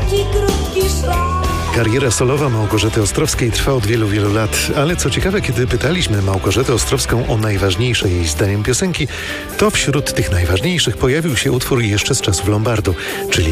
taki krótki szlak. Kariera solowa Małgorzaty Ostrowskiej trwa od wielu, wielu lat, ale co ciekawe, kiedy pytaliśmy Małgorzatę Ostrowską o najważniejsze jej zdaniem piosenki, to wśród tych najważniejszych pojawił się utwór jeszcze z czasów Lombardu, czyli